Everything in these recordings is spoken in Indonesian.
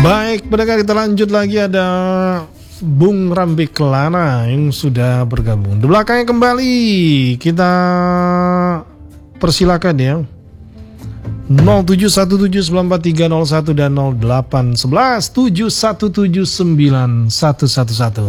Baik, pendengar, kita lanjut lagi. Ada Bung Rambe Kelana yang sudah bergabung. Di belakangnya kembali kita persilakan ya. 0717943001 dan 0811717911.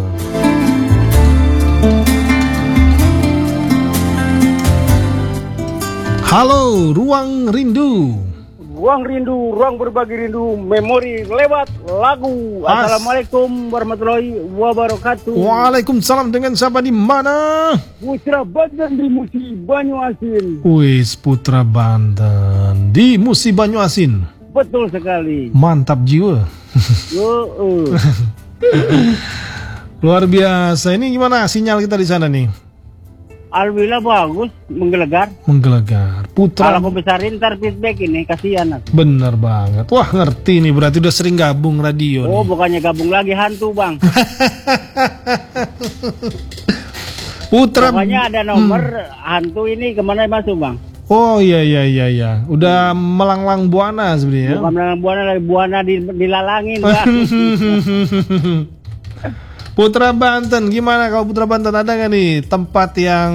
Halo, Ruang Rindu. Ruang rindu, ruang berbagi rindu, memori lewat lagu. Assalamualaikum warahmatullahi wabarakatuh. Waalaikumsalam, dengan siapa di mana? Putra Banten di Musi Banyuasin. Wis, Putra Banten di Musi Banyuasin. Betul sekali. Mantap jiwa. Luar biasa. Ini gimana sinyal kita di sana nih? Alhamdulillah bagus, menggelegar. Menggelegar. Putra. Kalau aku besarin ntar feedback ini, kasihan aku. Bener banget. Wah, ngerti nih, berarti udah sering gabung radio Oh, nih. bukannya gabung lagi, hantu bang. Putra. Pokoknya ada nomor hantu ini kemana masuk bang? Oh iya. Udah melanglang buana sebenarnya. Bukan melanglang buana, lagi buana dilalangin bang. Putra Banten, gimana kalau Putra Banten, ada nggak nih tempat yang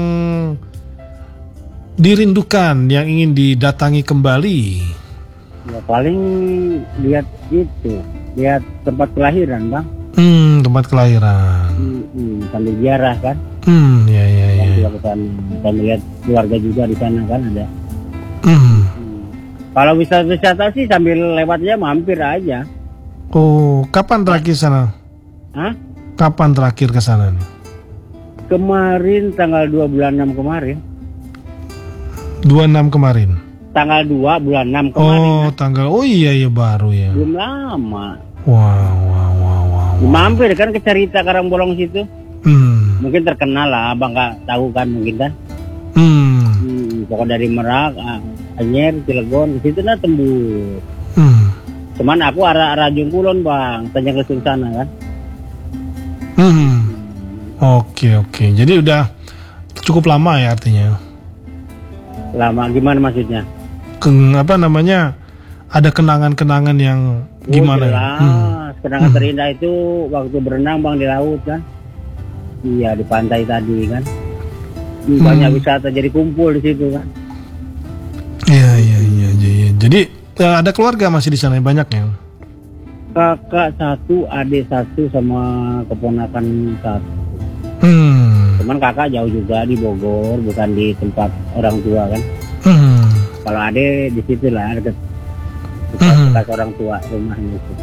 dirindukan, yang ingin didatangi kembali? Ya paling lihat tempat kelahiran bang. Tempat kelahiran. Sambil ziarah kan. Iya. Kita lihat keluarga juga di sana kan ada. Kalau wisata sih sambil lewatnya mampir aja. Oh, kapan terakhir sana? Hah? Kapan terakhir ke sana nih? Kemarin tanggal 2 bulan 6 kemarin. 26 kemarin. Tanggal 2 bulan 6 kemarin. Oh, tanggal. Oh iya baru ya. Belum lama. Wow. Mampir kan ke Cerita Karangbolong situ. Mungkin terkenal lah, abang nggak tahu kan mungkin kan. Pokoknya dari Merak, Anyer, Cilegon, di situ nah tembus. Cuman aku arah Jungkulon bang, Tanjung Lesung sana kan. Oke. Jadi udah cukup lama ya artinya. Lama gimana maksudnya? Apa namanya? Ada kenangan-kenangan yang gimana? Jelas. Kenangan terindah itu waktu berenang bang di laut kan. Iya, di pantai tadi kan. Banyak wisata jadi kumpul di situ kan. Iya. Jadi ada keluarga masih di sana banyak ya? Kakak 1, adik 1 sama keponakan 1. Cuman kakak jauh juga di Bogor, bukan di tempat orang tua kan. Kalau adik di situ lah, dekat orang tua rumahnya itu.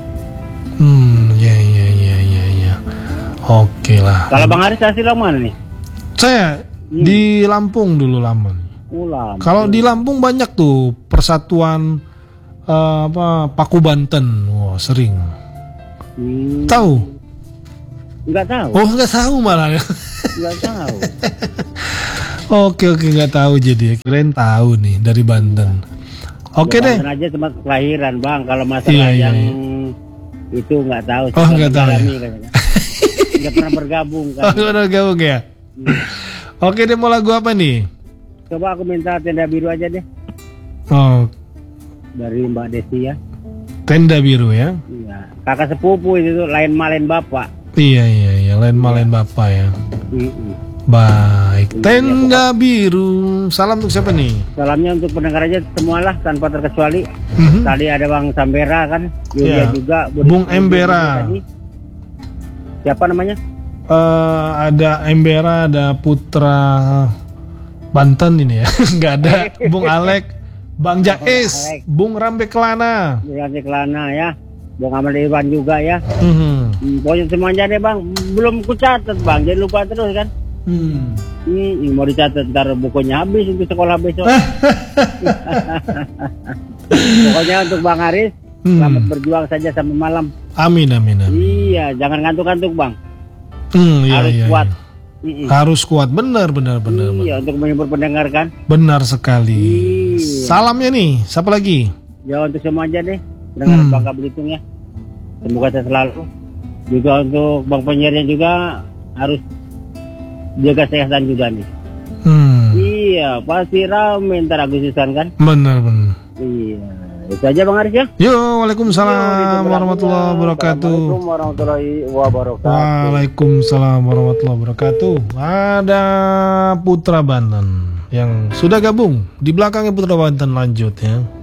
Iya. Oke lah. Kalau Bang Haris asli lama nih? Saya di Lampung dulu lama. Kalau di Lampung banyak tuh persatuan Paku Banten. Wah, sering. Tahu? Enggak tahu. Oh, enggak tahu malah. Enggak tahu. Oke, enggak tahu jadi. Kirain tahu nih dari Banten. Oke deh. Banten aja tempat kelahiran, Bang. Kalau masalah yang itu enggak tahu. Oh, enggak tahu. Enggak pernah bergabung kan. Oh, enggak bergabung ya. Oke deh, mau lagu apa nih? Coba aku minta Tenda Biru aja deh. Oh. Dari Mbak Desi ya. Tenda Biru ya. Iya. Kakak sepupu itu lain malen bapak. Iya. Lain malen bapak ya. Baik. Tenda Biru. Salam untuk siapa nih? Salamnya untuk pendengar aja semualah tanpa terkecuali. Tadi ada Bang Sambera kan. Yulia juga. Bung Embera. Siapa namanya? Ada Embera, ada Putra Banten ini ya. Nggak ada Bung Alek, Bang Jais, Bung Rambe Kelana. Rambe Kelana ya. Bung Amal Iwan juga ya. Pokoknya semuanya deh Bang. Belum ku catat Bang, jangan lupa terus kan. Ini mau dicatat ntar bukunya habis untuk sekolah besok. Pokoknya untuk Bang Haris, selamat berjuang saja sampai malam. Amin. Iya, jangan ngantuk-ngantuk Bang. Harus kuat. Harus kuat, benar. Iya, untuk menghibur pendengar kan. Benar sekali. Iya. Salamnya nih, siapa lagi? Ya untuk semua aja deh, pendengar Bangka Belitung ya. Semoga saya selalu. Juga untuk Bang penyiarnya juga harus jaga kesehatan juga nih. Iya, pasti rame ntar Agustusan kan. Benar. Iya, Itu aja Bang Aris ya. Yo, waalaikumsalam warahmatullahi wabarakatuh. Assalamualaikum warahmatullahi wabarakatuh. Waalaikumsalam warahmatullahi wabarakatuh. Ada Putra Banten yang sudah gabung. Di belakangnya Putra Banten lanjut ya.